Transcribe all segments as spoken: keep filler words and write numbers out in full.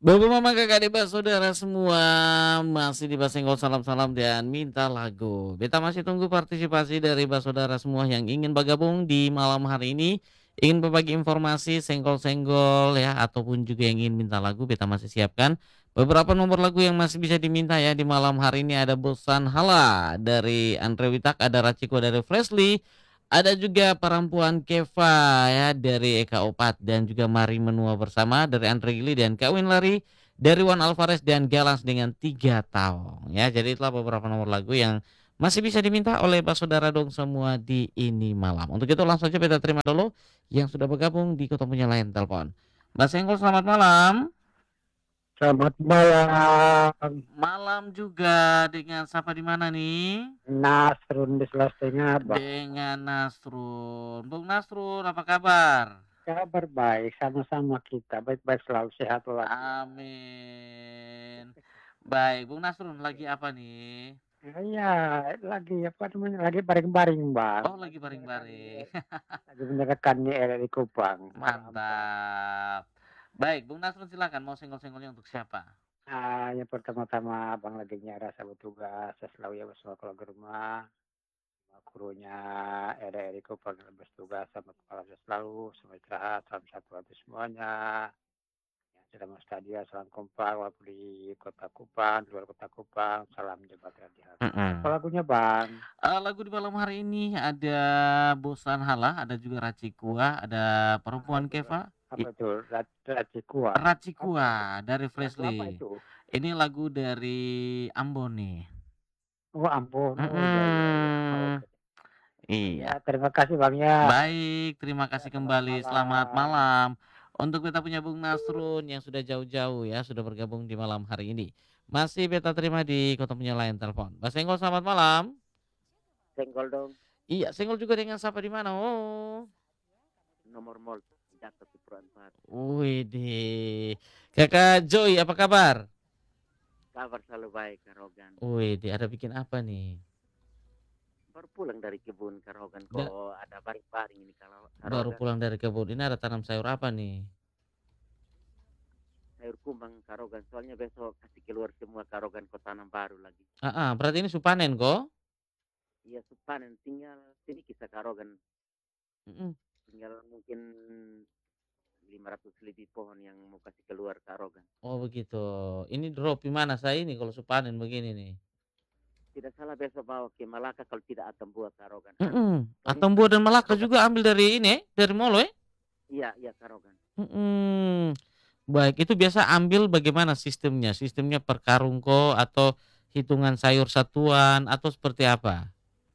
Bapak, mama, kakak, adik, saudara semua, masih di Basenggol Salam-Salam dan Minta Lagu. Beta masih tunggu partisipasi dari saudara semua yang ingin bergabung di malam hari ini, ingin berbagi informasi, senggol-senggol ya, ataupun juga yang ingin minta lagu, beta masih siapkan beberapa nomor lagu yang masih bisa diminta ya di malam hari ini. Ada Bosan Hala dari Andre Witak, ada Raciko dari Freshly, ada juga Perempuan Keva ya dari Eka Opat, dan juga Mari Menua Bersama dari Andre Gili, dan Kawin Lari dari Wan Alvarez dan Galans dengan Tiga Tahun ya. Jadi itulah beberapa nomor lagu yang masih bisa diminta oleh saudara dong semua di ini malam. Untuk itu langsung saja kita terima dulu yang sudah bergabung di ketemu punya lain telepon. Mas Engkol, selamat malam. Selamat malam, Malam juga, dengan siapa di mana nih? Nasrun di Selastenya, Bang. Dengan Nasrun. Bung Nasrun, apa kabar? Kabar baik, sama-sama kita. Baik-baik selalu sehat walafiat. Amin. Baik, Bung Nasrun lagi apa nih? Iya, lagi apa namanya? Lagi baring-baring, Bang. Oh, lagi Lagi mendengarkan baring-baring. lagi mendengarkan di R R I Kupang. Malam-malam. Mantap. Baik, Bung Nasrun silakan, mau senggol-senggolnya untuk siapa? Nah, yang pertama-tama Bang lagi nyara saya bertugas, saya selalu ya bersama keluarga rumah, sama krunya R R I Kupang yang bertugas, sama kepala saya selalu, sama istirahat, salam satu hati semuanya. Ya, salam nostalgia, salam kompak, walaupun di kota Kupang, di luar kota Kupang, salam jembatan di hati. Apa Mhm. lagunya, Bang? Eee, lagu di malam hari ini ada Bosan Halah, ada juga Racikua, ada Ah, Perempuan itu Keva, i apa itu? Ra- Racikua. Apa itu? Racikua dari Lagu apa Freshly. itu? Ini lagu dari Ambon nih. Oh, ampun. Oh, iya, iya, iya. Mhm. Oke. Ya, Iya. terima kasih, Bang, ya. Baik, terima Ya, kasih selamat kembali. Selamat malam. malam. Untuk beta punya Bung Nasrun yang sudah jauh-jauh ya, sudah bergabung di malam hari ini. Masih beta terima di kota punya lain telepon. Mas Senggol, selamat malam. Senggol dong, Iya, Senggol juga dengan siapa di mana? Oh. nomor mall. Jatuh di Peranpat. Widih. Kakak Joy, apa kabar? Kabar selalu baik, Karogan. Widih, ada bikin apa nih? Baru pulang dari kebun Karogan. Da Kok ada baring-baring ini kalau baru Karogan. pulang dari kebun. Ini ada tanam sayur apa nih? Sayur kumbang Karogan. Soalnya besok kasih keluar semua Karogan kok tanam baru lagi. Ah, ah, berarti ini supanen kok? Iya, panen tinggal sedikit Karogan. Mm-mm. Tinggal mungkin lima ratus lebih pohon yang mau kasih keluar Karogan. Oh begitu. Ini drop di mana saya ini kalau supanen begini nih? Tidak salah besok bawa ke Malaka kalau tidak akan buat Karogan ambil. Mhm, Soalnya Atambua dan Malaka Karogan, juga ambil dari ini, dari Molo ya? iya, iya Karogan. Mhm. Baik, itu biasa ambil bagaimana sistemnya? Sistemnya per karung kah atau hitungan sayur satuan atau seperti apa?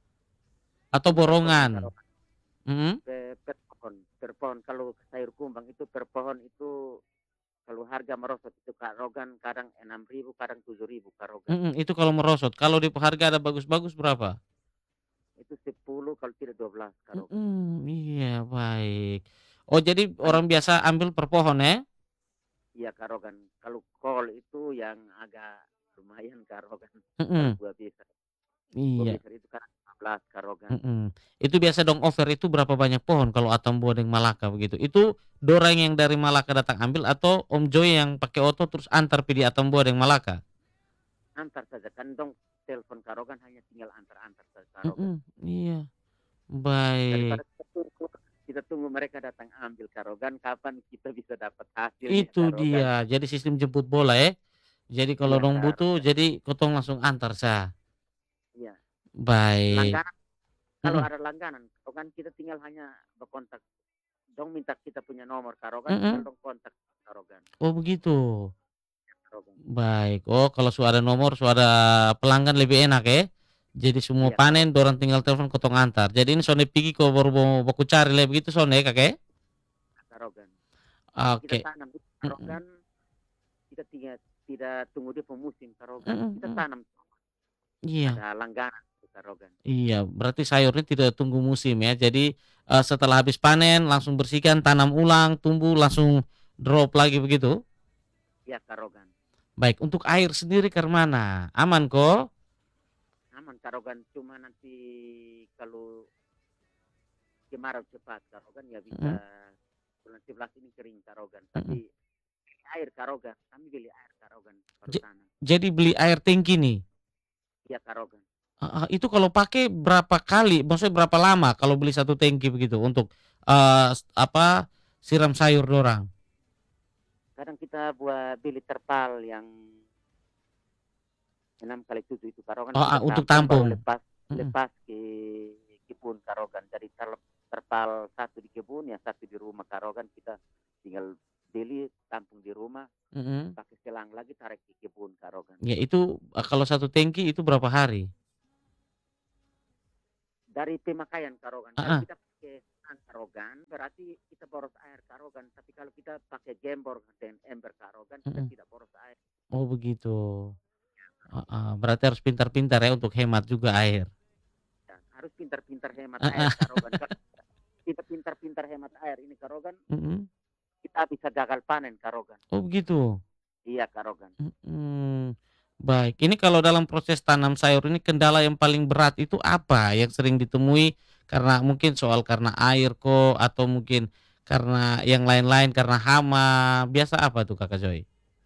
Atau Ini per pohon borongan? Karogan. Mhm. Per, per pohon. Per pohon. Kalau sayur kumbang itu per pohon itu kalau harga merosot itu Karogan kadang enam ribu, kadang tujuh ribu Karogan. Mhm, itu kalau merosot. Kalau di harga ada bagus-bagus berapa? Itu sepuluh kalau tidak dua belas Karogan. Mhm, iya baik. Oh jadi Paling orang biasa ambil per pohon ya? iya Karogan. Kalau kol itu yang agak lumayan Karogan. Kalau Mhm, buah besar. Buah iya. besar itu kan lima belas Karogan. Mhm. Itu biasa dong over itu berapa banyak pohon kalau Atambua dengan Malaka begitu? Itu dorang yang dari Malaka datang ambil atau Om Joy yang pakai oto terus antar pi di Atambua dengan Malaka? Antar saja kan dong telepon Karogan hanya tinggal antar-antar saja Karogan. Mhm, iya. Daripada Baik. kita tunggu, kita tunggu mereka datang ambil Karogan, kapan kita bisa dapat hasilnya Itu Karogan. dia. Jadi sistem jemput bola ya. Jadi kalau Iya dong butuh Karogan. jadi kotong langsung antar sah. Iya. Baik. Langganan, kalau Mhm, ada langganan, Karogan kita tinggal hanya berkontak. Dong minta kita punya nomor Karogan, tinggal mhm. dong kontak Karogan. Oh begitu. Karogan. Baik. Oh kalau sudah ada nomor, sudah ada pelanggan lebih enak ya. Jadi semua Iya panen Karogan. dorang tinggal telepon kotong antar. Jadi ini sone pergi kok baru mau baku cari lah begitu sone kakek. Karogan. Kalau kita Oke. tanam itu Mhm. Karogan, kita tidak tidak tunggu dia pemusim Karogan. Mhm, Kita mhm. tanam Iya. ada langganan Karogan. Iya, berarti sayurnya tidak tunggu musim ya. Jadi eh, setelah habis panen langsung bersihkan, tanam ulang, tumbuh langsung drop lagi begitu. Iya Karogan. Baik, untuk air sendiri ke mana? Aman kok? Aman Karogan, cuma nanti kalau kemarau cepat Karogan ya bisa Mhm, bulan sebelas ini kering Karogan. mhm. Tapi air Karogan, kami beli air Karogan baru Ja tanam. jadi beli air tangki nih? Iya Karogan. Heeh, itu kalau pakai berapa kali, maksudnya berapa lama kalau beli satu tangki begitu untuk, eee, s apa, siram sayur dorang? Kadang kita buat beli terpal yang enam kali tujuh itu Karogan Oh, kita ah, untuk tampung baru tampung? lepas Mhm. lepas ke kebun Karogan. Jadi terlep terpal satu di kebun, yang satu di rumah Karogan kita tinggal beli, tampung di rumah, Mhm. pakai selang lagi tarik ke kebun Karogan. Ya itu, eee, kalau satu tangki itu berapa hari? Dari pemakaian Karogan, kalau Heeh. kita pakai selang Karogan berarti kita boros air Karogan, tapi kalau kita pakai gembor dan ember Karogan kita Mhm. tidak boros air. Oh begitu. Heeh, berarti harus pintar-pintar ya untuk hemat juga air. Ya, harus pintar-pintar hemat air Heeh. Karogan. Kalau kita pintar-pintar hemat air ini Karogan, Mhm. kita bisa gagal panen Karogan. Oh begitu? Iya Karogan. Mhm. Baik, ini kalau dalam proses tanam sayur ini kendala yang paling berat itu apa yang sering ditemui? Karena mungkin soal karena air kah, atau mungkin karena yang lain-lain, karena hama, biasa apa tuh Kakak Joy?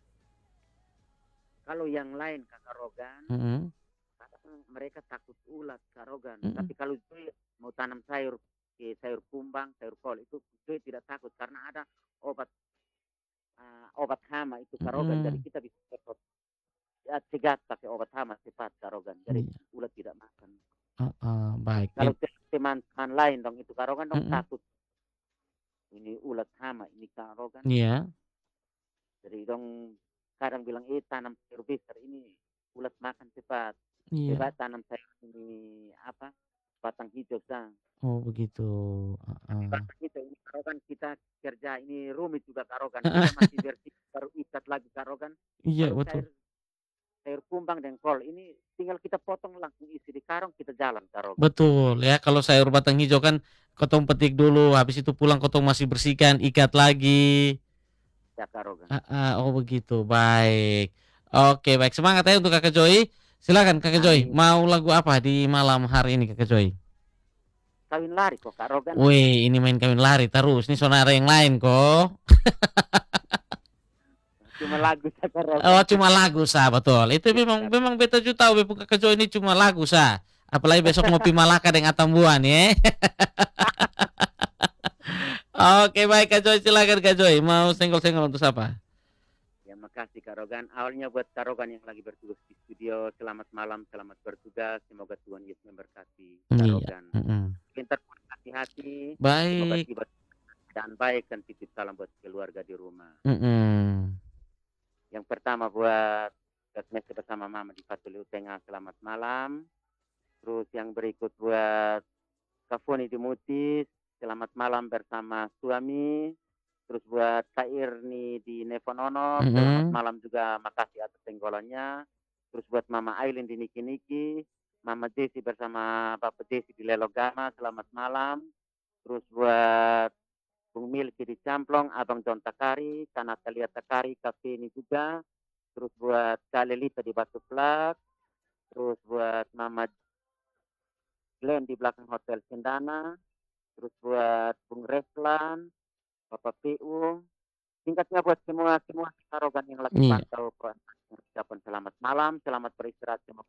Kalau yang lain Kak Karogan, Mhm. kadang mereka takut ulat Karogan. Mhm. Tapi kalau Joy mau tanam sayur, ke sayur kumbang, sayur kol itu Joy tidak takut karena ada obat ah, obat hama itu Karogan. Jadi Mhm. kita bisa cekot, ya, cegat pakai obat hama cepat Karogan. Jadi Iya. ulat tidak makan. Heeh, baik. Kalau In te- teman-teman lain dong itu Karogan dong Mhm. takut ini ulat hama ini Karogan. Iya. Jadi dong kadang bilang, eh tanam sayur besar ini ulat makan cepat. Iya. Coba tanam sayur ini apa? Batang hijau sang. Oh begitu, Tapi heeh. batang hijau ini Karogan kita kerja ini rumit juga Karogan. Heeh. Kita masih bersih baru ikat lagi Karogan. Iya Kalau betul. sayur sayur kumbang dan kol ini tinggal kita potong langsung isi di karung kita jalan Karogan. Betul ya, kalau sayur batang hijau kan kotong petik dulu, habis itu pulang kotong masih bersihkan, ikat lagi. Ya Karogan. Heeh, oh begitu, baik. Oke, baik, semangat ya untuk Kakak Joy. Silakan Kakak Joy, Amin. mau lagu apa di malam hari ini Kakak Joy? Kawin lari kok Karogan. Wih, ini main kawin lari terus, ini sonara yang lain kok. Cuma lagu sa Oh, Karogan. cuma lagu sah, betul. Itu Ya, memang Kak. memang beta juga tahu bepung Kakak Joy ini cuma lagu sah. Apalagi besok ngopi Malaka dengan Atambuan ya. Oke, baik Kak Joy, silakan Kak Joy, mau senggol-senggol untuk siapa? Ya makasih Karogan. Awalnya buat Karogan yang lagi bertugas di studio. Selamat malam, selamat bertugas. Semoga Tuhan Yesus memberkati Iya, Karogan. mhm. Pintar hati-hati. Semoga Baik. tiba dan baik dan titip salam buat keluarga di rumah. Mhm. Yang pertama buat Messi bersama Mama di Fatuleu Tengah, selamat malam. Terus yang berikut buat Kafoni di Mutis, selamat malam bersama suami. Terus buat Kak Irni di Nevonono, selamat Mhm. malam juga, makasih atas tenggolannya. Terus buat Mama Aileen di Niki-Niki, Mama Jesse bersama Bapak Jesse di Lelogama, selamat malam. Terus buat Bung Milki di Camplong, Abang John Takari, Kak Natalia Takari, Kafe ini juga. Terus buat Kak Lelita di Batu Plak. Terus buat Mama Glenn di belakang Hotel Cendana. Terus buat Bung Reslan, Bapak P U. Singkatnya buat semua semua Karogan yang lagi Iya. pantau ucapan selamat malam, selamat beristirahat, semoga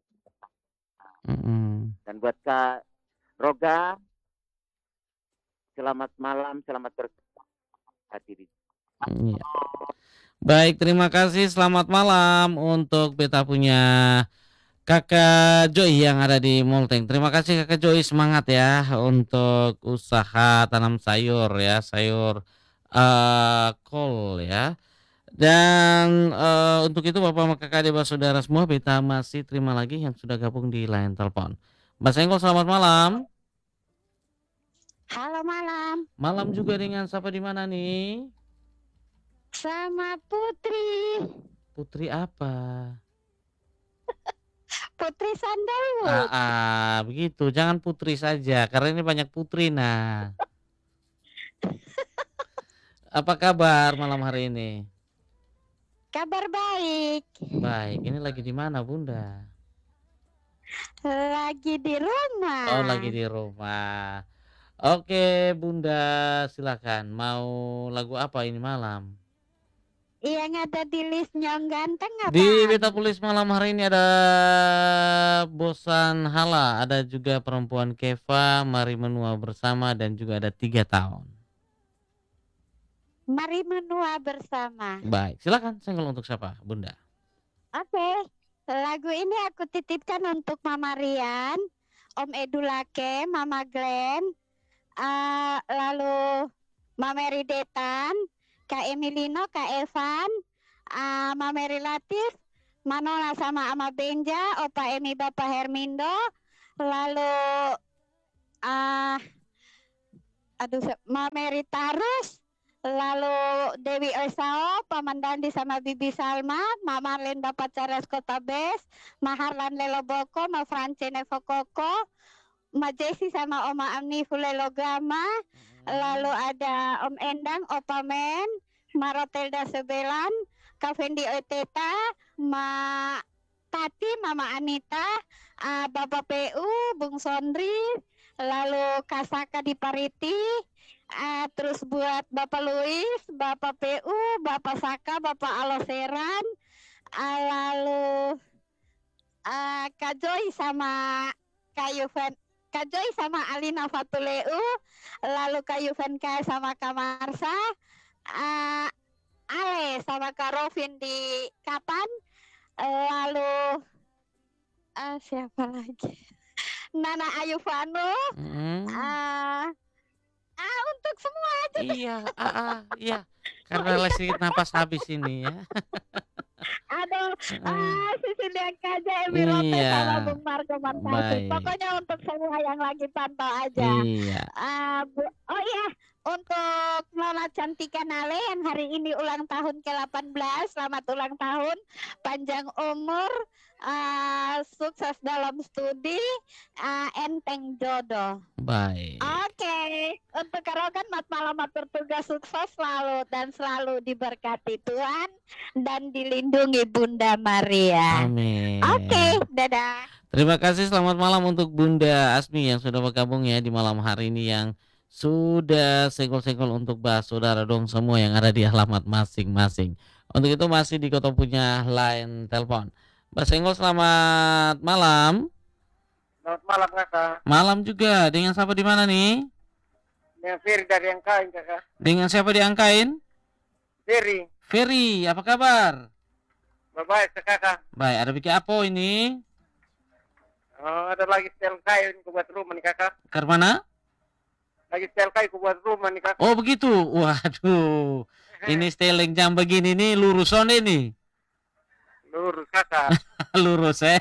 Mhm. dan buat Kak Roga, selamat malam, selamat beristirahat hadirin. Iya. Baik, terima kasih, selamat malam untuk beta punya Kakak Joy yang ada di Molteng. Terima kasih Kakak Joy, semangat ya untuk usaha tanam sayur ya, sayur, eee, kol ya. Dan, eee, untuk itu Bapak sama Kakak, adik, saudara semua, beta masih terima lagi yang sudah gabung di line telepon. Mbak Senggol, selamat malam. Halo malam. Malam juga dengan siapa di mana nih? Sama Putri. Putri apa? Putri Sandalwood. Ah, ah, begitu, jangan Putri saja, karena ini banyak Putri, nah. Apa kabar malam hari ini? Kabar baik. Baik, ini lagi di mana Bunda? Lagi di rumah. Oh, lagi di rumah. Oke Bunda, silakan. Mau lagu apa ini malam? Yang ada di list Nyong Ganteng Di apaan? Beta Tulis malam hari ini ada Bosan Hala, ada juga Perempuan Keva, Mari Menua Bersama, dan juga ada Tiga Tahun. Mari menua bersama. Baik, silakan senggol untuk siapa, Bunda? Oke, lagu ini aku titipkan untuk Mama Rian, Om Edulake, Mama Glenn, uh, lalu Mama Ridetan, Kak Emilino, Kak Evan, uh, Mama Latif, Manola sama Ama Benja, Opa Emi, Bapak Hermindo, lalu uh, aduh Mama Ritarus, lalu Dewi Osao, Paman Dandi sama Bibi Salma, Mak Marlin Bapak Charles Kota Bes, Ma Harlan Lelo Boko, Ma Francine Fokoko, Ma Jesi sama Oma Amni Fulelo Gama, lalu ada Om Endang, Opa Men, Ma Rotelda Sebelan, Kak Fendi Oteta, Ma Tati, Mama Anita, uh, Bapak P U, Bung Sondri, lalu Kasaka di Pariti, uh, terus buat Bapak Luis, Bapak P U, Bapak Saka, Bapak Aloseran, uh, lalu uh, Kak Joy sama Kak Yuven, Kak Joy sama Alina Fatuleu, lalu Kak Yuven K sama Kak Marsa, uh, Ale sama Kak Rovin di Kapan, lalu uh, siapa lagi? Nana Ayufano, Hmm. uh, ah untuk semua aja. Iya, ah, ah, iya. Karena listrik napas habis ini ya. Aduh, Heeh. ah, Sisilia Kaja, Emi Rote Iya. sama Bung Marco Martasi. Baik. Pokoknya untuk semua yang lagi pantau aja. Iya. Ah, Bu- oh iya, untuk Nona Cantika Nale yang hari ini ulang tahun ke delapan belas, selamat ulang tahun, panjang umur, ah, sukses dalam studi, ah, enteng jodoh. Baik. Oke, untuk Karogan mat malam matur tugas sukses selalu dan selalu diberkati Tuhan dan dilindungi Bunda Maria. Amin. Oke, dadah. Terima kasih, selamat malam untuk Bunda Asmi yang sudah bergabung ya di malam hari ini, yang sudah senggol-senggol untuk bahas saudara dong semua yang ada di alamat masing-masing. Untuk itu masih di Kota punya line telepon. Mbak Senggol, selamat malam. Selamat malam kakak. Malam juga. Dengan siapa di mana nih? Dengan Ferry dari Angkain kakak. Dengan siapa diangkain? Ferry. Ferry, apa kabar? Baik kakak. Baik, ada bikin apa ini? Oh, ada lagi setel kayu ku buat rumah nih kakak. Ke mana? Lagi setel kayu ku buat rumah nih kakak. Oh begitu. Waduh. Ini steling jam begini nih lurus on ini. Lurus kakak. Lurus ya.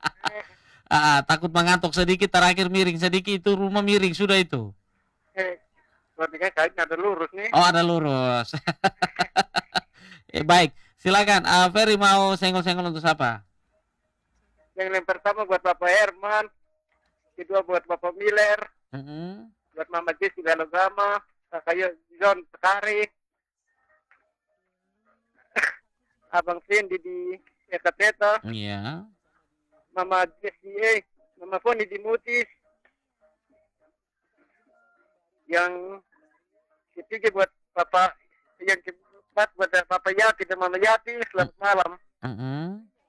Ah, takut mengantuk sedikit, terakhir miring sedikit, itu rumah miring sudah itu. Eh, buat kakak ini ada lurus nih. Oh ada lurus. eh, baik, silakan. Uh, Ferry mau senggol-senggol untuk siapa? Yang yang pertama buat Bapak Herman, kedua buat Bapak Miller, Mm-hmm. buat Mama Jesi Galogama, Kakak John Sekari, Abang Fendi di Eta-Teta, Iya. Mama Jesi, eh, Mama Foni di Mutis. Yang ketiga buat Bapak, yang keempat buat Bapak Yati dan Mama Yati, selamat malam. Mm-hmm.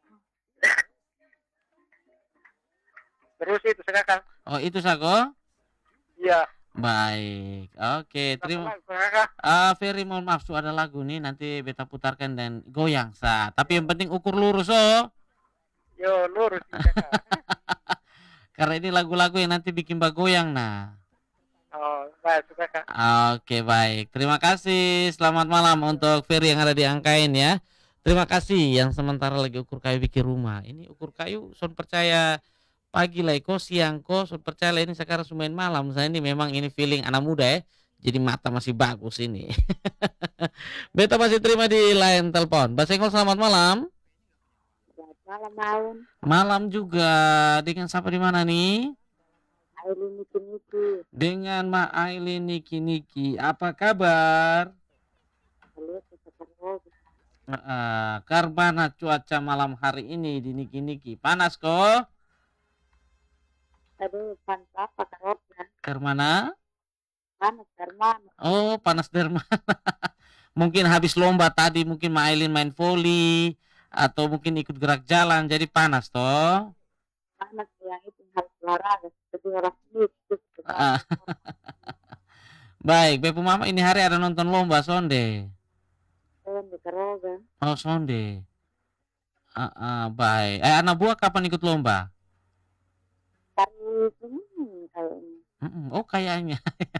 Terus itu sekarang. Oh itu Sako? Iya. Baik, oke. Terima. kasih. Ah, Ferry mohon maaf, su ada lagu nih nanti beta putarkan dan goyang sa. Tapi yang penting ukur lurus oh. Yo lurus. Karena ini lagu-lagu yang nanti bikin mbak goyang nah. Oh, baik kakak. Oke baik, terima kasih. Selamat malam untuk Ferry yang ada di Angkain ya. Terima kasih yang sementara lagi ukur kayu bikin rumah. Ini ukur kayu, son percaya pagi lah kok, siang kok, son percaya lah ini sekarang sumain malam. Saya ini memang ini feeling anak muda ya. Jadi mata masih bagus ini. Beta masih terima di line telepon. Mbak Senggol selamat malam. Selamat malam, Maun. Malam juga. Dengan siapa di mana nih? Aileen Niki Niki. Dengan Mak Aileen Niki Niki. Apa kabar? Halo, sekarang Uh, Karmana cuaca malam hari ini di Niki Niki. Panas kok? Aduh, panas apa karotnya? Karmana? Panas Karmana. Oh, panas dermana. mungkin habis lomba tadi mungkin Ma Ailin main voli atau mungkin ikut gerak jalan jadi panas toh? Anak yang itu harus olahraga, jadi harus fit, terus Heeh. kesehatan. Baik, Bepu Mama ini hari ada nonton lomba sonde. Saya di Karoga. Oh, sonde. Heeh, baik. Eh, anak buah kapan ikut lomba? Hari Senin kayaknya. Mm-mm. Oh, kayaknya.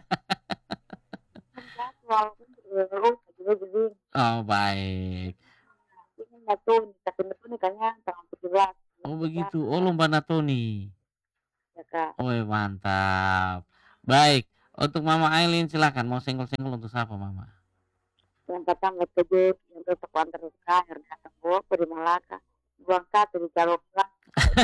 Kan jadwal kan terus juga jadi Oh, baik. ini Natuni, tapi Natuni kayaknya tanggal tujuh belas. Oh, begitu. Oh, lomba Natoni. Ya Kak. Oh, mantap. Baik. Untuk Mama Ailin silakan mau senggol-senggol untuk siapa, Mama? Yang pertama tujuh, yang kedua kuantar ke air datang bawa di Malaka. Buang satu di Jalur Pulang.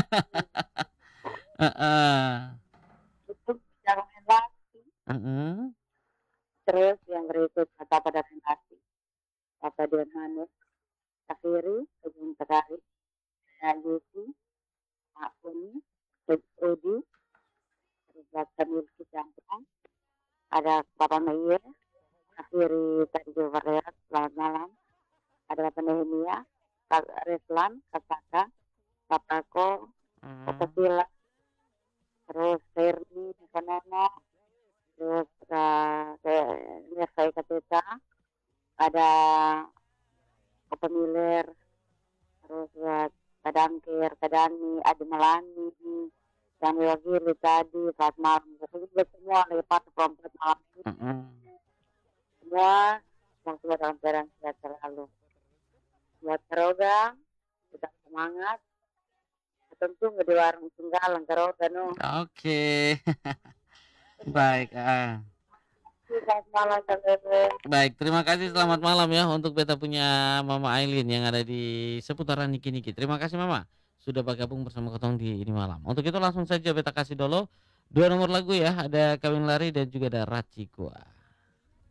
Heeh. Itu Jalur Lagi. Heeh. Terus yang berikut kata pada relasi. Kata dia manus. Akhiri, sebelum terkait. Ya Yusi. Mak Puni. Odi. Terus Bapak Milki Campurang. Ada Bapak Meyer. Akhiri tadi Jawa Barat. Selamat malam. Ada Bapak Nehemia. Kak Reslan. Kak Saka. Kak Pako. Kak Sila. Terus Ferdi. Kak Nana. Terus uh, saya Kateta. Ada Bapak Miller. Terus buat Kak Dangkir, Kak Dani, Adi Melani, dan Wagili tadi, selamat malam. Pokoknya buat semua lepas perempat malam ini. Heeh. Semua yang semua dalam keadaan sehat selalu. Buat Karoga, tetap semangat. Tentu nggak di warung Singgalang Karoga no. Oke. Baik, ah. Selamat malam Kang Bebe. Baik, terima kasih. Selamat malam ya untuk beta punya Mama Ailin yang ada di seputaran Niki-Niki. Terima kasih Mama sudah bergabung bersama Kotong di ini malam. Untuk itu langsung saja beta kasih dulu dua nomor lagu ya, ada Kawin Lari dan juga ada Racikua.